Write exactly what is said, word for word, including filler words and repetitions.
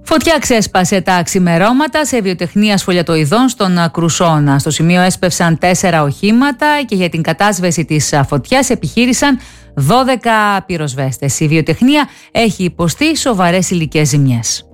Φωτιά ξέσπασε τα ξημερώματα σε βιοτεχνία σχολιατοειδών στον Κρουσόνα. Στο σημείο έσπευσαν τέσσερα οχήματα και για την κατάσβεση της φωτιάς επιχείρησαν δώδεκα πυροσβέστες. Η βιοτεχνία έχει υποστεί σοβαρές υλικές ζημιές.